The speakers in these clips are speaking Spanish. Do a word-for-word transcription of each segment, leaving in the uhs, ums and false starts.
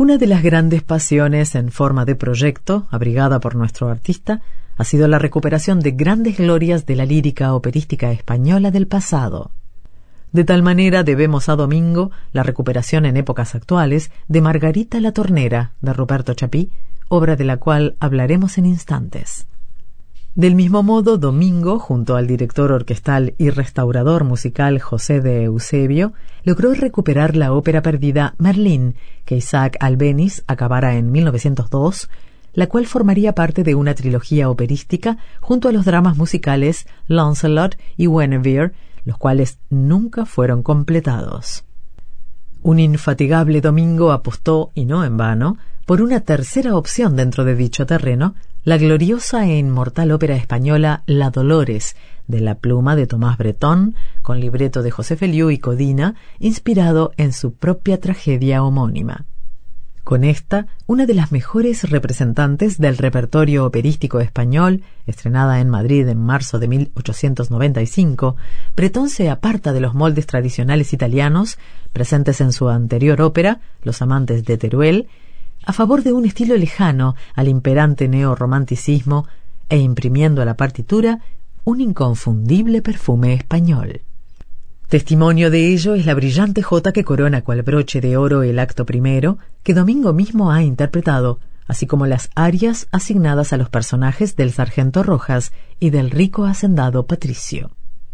Una de las grandes pasiones en forma de proyecto, abrigada por nuestro artista, ha sido la recuperación de grandes glorias de la lírica operística española del pasado. De tal manera debemos a Domingo la recuperación en épocas actuales de Margarita la Tornera, de Ruperto Chapí, obra de la cual hablaremos en instantes. Del mismo modo, Domingo, junto al director orquestal y restaurador musical José de Eusebio, logró recuperar la ópera perdida Merlín, que Isaac Albéniz acabara en mil novecientos dos, la cual formaría parte de una trilogía operística junto a los dramas musicales Lancelot y Guinevere, los cuales nunca fueron completados. Un infatigable Domingo apostó, y no en vano, por una tercera opción dentro de dicho terreno, la gloriosa e inmortal ópera española La Dolores, de la pluma de Tomás Bretón, con libreto de José Feliú y Codina, inspirado en su propia tragedia homónima. Con esta, una de las mejores representantes del repertorio operístico español, estrenada en Madrid en marzo de mil ochocientos noventa y cinco, Bretón se aparta de los moldes tradicionales italianos, presentes en su anterior ópera, Los amantes de Teruel, a favor de un estilo lejano al imperante neorromanticismo e imprimiendo a la partitura un inconfundible perfume español. Testimonio de ello es la brillante jota que corona cual broche de oro el acto primero, que Domingo mismo ha interpretado, así como las arias asignadas a los personajes del sargento Rojas y del rico hacendado Patricio.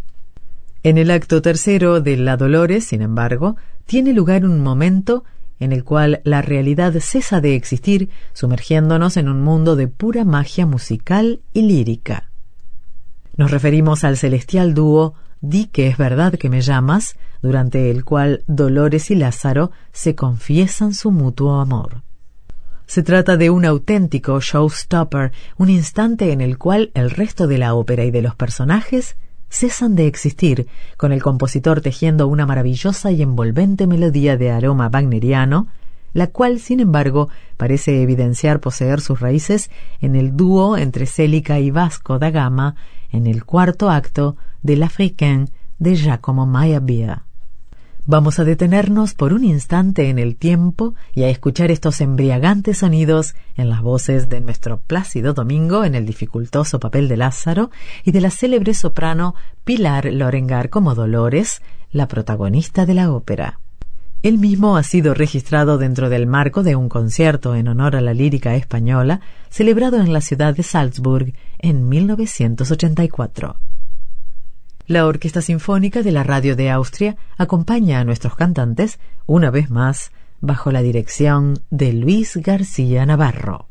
En el acto tercero de La Dolores, sin embargo, tiene lugar un momento en el cual la realidad cesa de existir, sumergiéndonos en un mundo de pura magia musical y lírica. Nos referimos al celestial dúo Di que es verdad que me llamas, durante el cual Dolores y Lázaro se confiesan su mutuo amor. Se trata de un auténtico showstopper, un instante en el cual el resto de la ópera y de los personajes cesan de existir, con el compositor tejiendo una maravillosa y envolvente melodía de aroma wagneriano, la cual, sin embargo, parece evidenciar poseer sus raíces en el dúo entre Célica y Vasco da Gama en el cuarto acto de l'Africaine de Giacomo Meyerbeer. Vamos a detenernos por un instante en el tiempo y a escuchar estos embriagantes sonidos en las voces de nuestro Plácido Domingo en el dificultoso papel de Lázaro y de la célebre soprano Pilar Lorengar como Dolores, la protagonista de la ópera. El mismo ha sido registrado dentro del marco de un concierto en honor a la lírica española celebrado en la ciudad de Salzburg en mil novecientos ochenta y cuatro. La Orquesta Sinfónica de la Radio de Austria acompaña a nuestros cantantes, una vez más, bajo la dirección de Luis García Navarro.